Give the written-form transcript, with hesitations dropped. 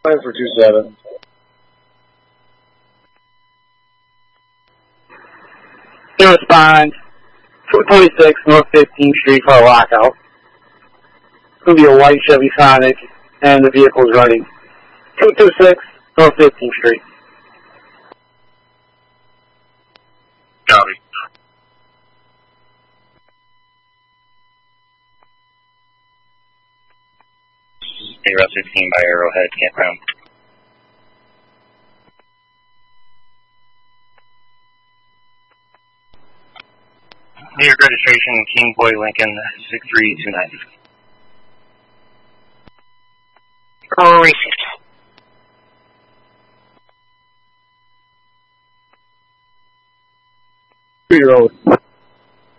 Plans for 27. In response, 26 North 15th Street for a lockout. It's going to be a white Chevy Sonic, and the vehicle is running 226 North 15th Street. Copy. Hey, Route 16 by Arrowhead Campground. New York registration, King Boy Lincoln 6329. Racist. 2-year-old.